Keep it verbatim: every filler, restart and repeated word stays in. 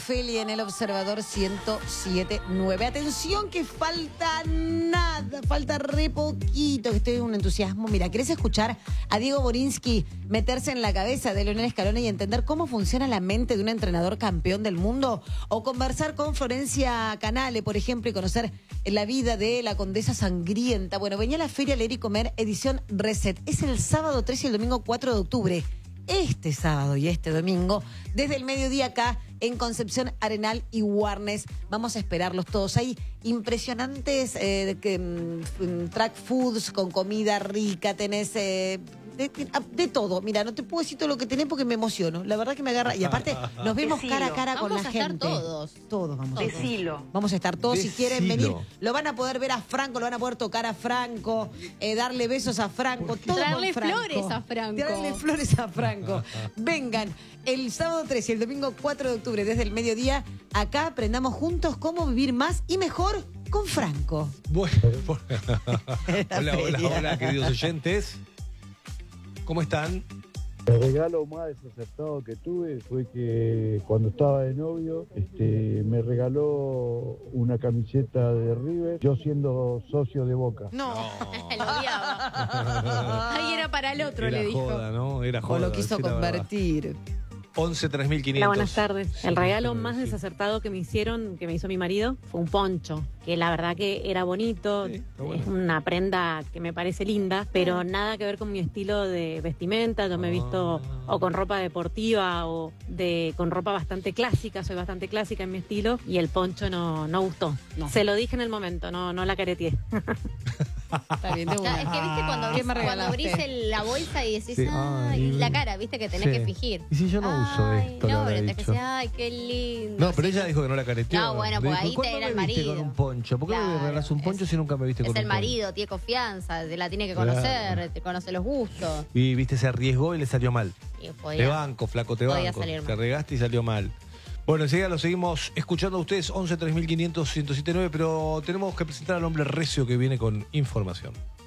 Feli en el Observador ciento siete punto nueve. Atención que falta nada, falta re poquito, que estoy en un entusiasmo. Mira, ¿querés escuchar a Diego Borinsky meterse en la cabeza de Lionel Scaloni y entender cómo funciona la mente de un entrenador campeón del mundo? O conversar con Florencia Canale, por ejemplo, y conocer la vida de la Condesa Sangrienta. Bueno, venía a la Feria Leer y Comer, edición Reset. Es el sábado tres y el domingo cuatro de octubre. Este sábado y este domingo, desde el mediodía acá en Concepción, Arenal y Warnes. Vamos a esperarlos todos. Hay impresionantes eh, que, mm, track foods con comida rica, tenés eh, de, de todo. Mira, no te puedo decir todo lo que tenés porque me emociono. La verdad que me agarra. Y aparte, nos vemos Decilo. cara a cara Vamos con la a gente. estar todos. Todos vamos a estar. Decilo. Vamos a estar todos. Decilo. Si quieren venir, lo van a poder ver a Franco, lo van a poder tocar a Franco, eh, darle besos a Franco. Todo Traerle con Franco. flores a Franco. Traerle flores a Franco. Vengan el sábado tres y el domingo cuatro de octubre desde el mediodía. Acá aprendamos juntos cómo vivir más y mejor con Franco. Bueno, bueno. Hola, hola, hola, queridos oyentes. ¿Cómo están? El regalo más desacertado que tuve fue que cuando estaba de novio este, me regaló una camiseta de River, yo siendo socio de Boca. No. Lo odiaba. Ahí era para el otro, Era le dijo. joda, ¿no? Era O joda. lo quiso sí, la verdad. convertir. once tres mil Hola, quinientos. buenas tardes. El regalo más Sí. desacertado que me hicieron, que me hizo mi marido, fue un poncho, que la verdad que era bonito, Sí, está bueno. es una prenda que me parece linda, pero nada que ver con mi estilo de vestimenta. Yo me he visto Ah. o con ropa deportiva o de con ropa bastante clásica, soy bastante clásica en mi estilo, y el poncho no, no gustó. No. Se lo dije en el momento, no, no la careteé. Está bien, de Claro, una. es que viste cuando ¿Qué abrís, me cuando regalaste? abrís el- la bolsa y decís, Sí. ay, Ay, la cara, viste que tenés sí. que fingir. Y si yo no uso Ay, esto, le no, habrá pero tenés que dicho. decir, ay, qué lindo. No, pero Sí, ella dijo que no la careteó. No, bueno, pues Dijo, ahí te ¿cuándo era el me viste marido? con un poncho? ¿Por qué me Claro, regalas un poncho es- si nunca me viste con Es un el poncho? marido, tiene confianza, te la tiene que Claro. conocer, te conoce los gustos. Y viste, se arriesgó y le salió mal. Y Te podía- banco, flaco, te podía banco. salir Te mal. regaste y salió mal. Bueno, enseguida lo seguimos escuchando a ustedes, once tres mil quinientos ciento siete nueve, pero tenemos que presentar al hombre recio que viene con información.